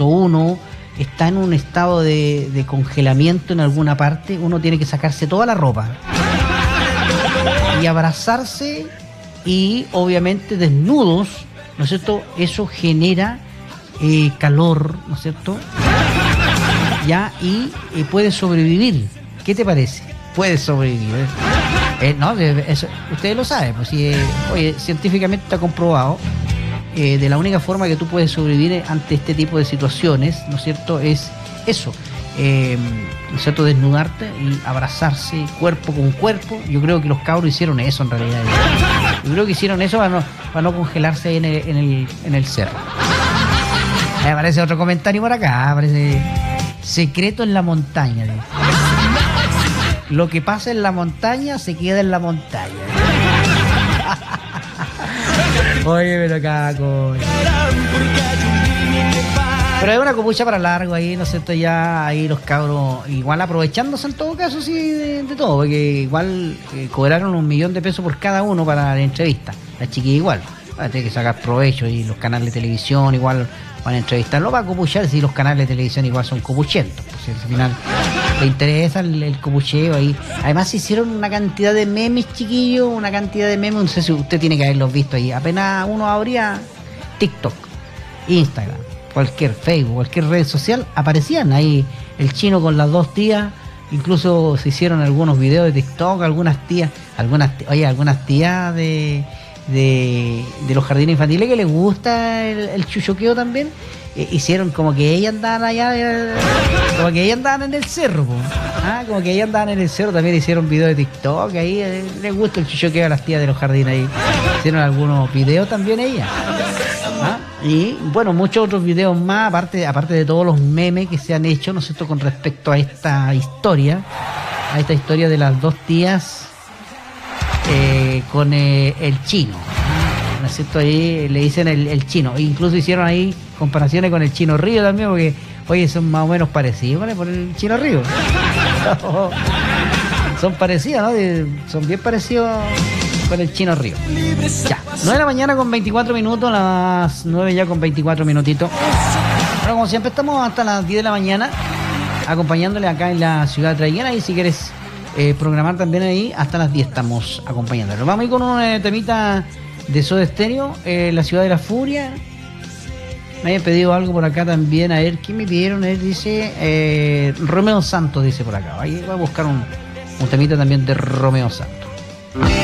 cuando uno está en un estado de congelamiento en alguna parte, uno tiene que sacarse toda la ropa y abrazarse, y obviamente desnudos, ¿no es cierto? Eso genera calor, ¿no es cierto? Ya, y puedes sobrevivir. ¿Qué te parece? Puedes sobrevivir. No, eso, ustedes lo saben, pues si, oye, científicamente está comprobado. De la única forma que tú puedes sobrevivir ante este tipo de situaciones, ¿no es cierto?, es eso, ¿no es cierto?, desnudarte y abrazarse cuerpo con cuerpo. Yo creo que los cabros hicieron eso en realidad. Yo creo que hicieron eso para no congelarse ahí en el cerro. Me aparece otro comentario por acá, aparece secreto en la montaña. Lo que pasa en la montaña se queda en la montaña. Oye, pero caco. Pero hay una copucha para largo ahí, ¿no es cierto? Ya ahí los cabros, igual aprovechándose en todo caso, sí, de todo, porque igual cobraron $1.000.000 por cada uno para la entrevista. La chiquilla igual, va a tener que sacar provecho, y los canales de televisión igual van a entrevistarlo, va a copuchar, si los canales de televisión igual son copuchentos, pues al final le interesa el copucheo ahí. Además se hicieron una cantidad de memes, chiquillos, una cantidad de memes, no sé si usted tiene que haberlos visto ahí. Apenas uno abría TikTok, Instagram, cualquier Facebook, cualquier red social, aparecían ahí el chino con las dos tías. Incluso se hicieron algunos videos de TikTok, algunas tías de los jardines infantiles que les gusta el chuchoqueo también, hicieron como que ellas andaban allá, como que ellas andaban en el cerro, como que ellas andaban en el cerro, también hicieron videos de TikTok, ahí les gusta el chuchoqueo a las tías de los jardines, ahí hicieron algunos videos también ellas, y bueno, muchos otros videos más, aparte de todos los memes que se han hecho, ¿no es cierto?, con respecto a esta historia de las dos tías con el chino, ¿no es cierto? Ahí le dicen el chino. Incluso hicieron ahí comparaciones con el Chino Río también, porque, oye, son más o menos parecidos, ¿vale? Por el Chino Río. Son parecidos, ¿no? Son bien parecidos con el Chino Río. Ya, 9 de la mañana con 24 minutos, las 9 ya con 24 minutitos. Bueno, como siempre estamos hasta las 10 de la mañana acompañándole acá en la ciudad de Traiguera, y si quieres programar también ahí, hasta las 10 estamos acompañándolo. Vamos a ir con un temita de Soda Stereo, La Ciudad de la Furia. Me habían pedido algo por acá también, a ver, ¿qué me pidieron? Él dice, Romeo Santos, dice por acá. Ahí voy a buscar un temita también de Romeo Santos.